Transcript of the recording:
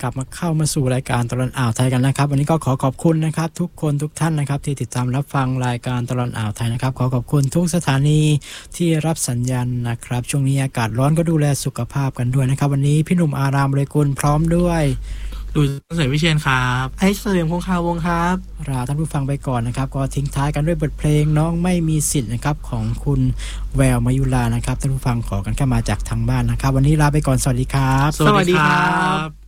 กลับมาเข้ามาสู่รายการตลอดอ่าวไทยกันนะครับวันนี้ก็ขอบคุณนะครับทุกคนทุกท่านนะครับที่ติดตามรับฟังรายการตลอดอ่าวไทยนะครับขอบคุณทุกสถานีที่รับสัญญาณนะครับช่วงนี้อากาศร้อนก็ดูแลสุขภาพกันด้วยนะครับวันนี้พี่หนุ่มอารามเลยกุลพร้อมด้วยดูเสริมวิเชียรครับไอ้เสริมคงคาวงครับลาท่านผู้ฟังไปก่อนนะครับก็ทิ้งท้ายกันด้วยบทเพลงน้องไม่มีสิทธิ์นะครับของคุณแววมายุรานะครับท่านผู้ฟังขอกันเข้ามาจากทางบ้านนะครับวันนี้ลาไปก่อนสวัสดีครับสวัสดีครับ